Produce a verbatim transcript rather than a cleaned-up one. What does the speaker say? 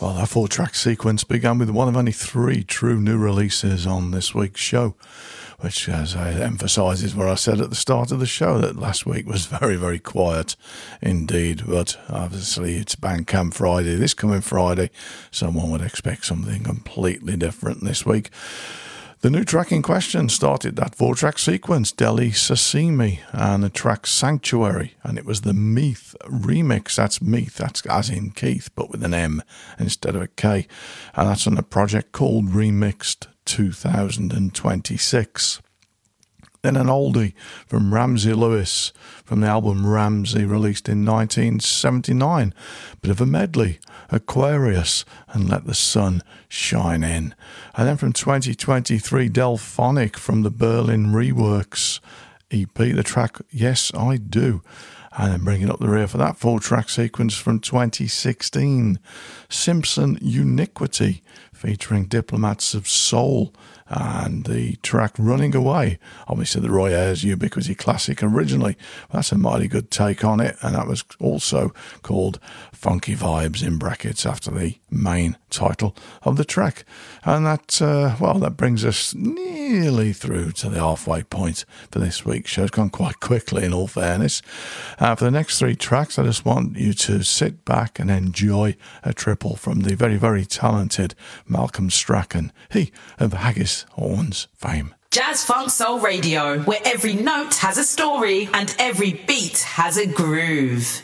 Well, that four-track sequence began with one of only three true new releases on this week's show, which as I emphasises what I said at the start of the show, that last week was very, very quiet indeed. But obviously it's Bandcamp Friday, this coming Friday, so one would expect something completely different this week. The new track in question started that four-track sequence, Deli Sasimi, and the track Sanctuary, and it was the Meath remix. That's Meath, that's as in Keith, but with an M instead of a K, and that's on a project called Remixed two thousand twenty-six. Then an oldie from Ramsey Lewis from the album Ramsey, released in nineteen seventy-nine. Bit of a medley, Aquarius and Let the Sun Shine In. And then from twenty twenty-three, Delphonic from the Berlin Reworks E P, the track Yes I Do. And then bringing up the rear for that four-track sequence from twenty sixteen, Simpson Uniquity featuring Diplomats of Soul, and the track Running Away, obviously the Roy Ayers Ubiquity classic originally. That's a mighty good take on it, and that was also called Funky Vibes in brackets after the main title of the track. And that, uh, well, that brings us nearly through to the halfway point for this week's show. It's gone quite quickly, in all fairness. Uh, for the next three tracks, I just want you to sit back and enjoy a triple from the very, very talented Malcolm Strachan, he of Haggis Horns fame. Jazz Funk Soul Radio, where every note has a story and every beat has a groove.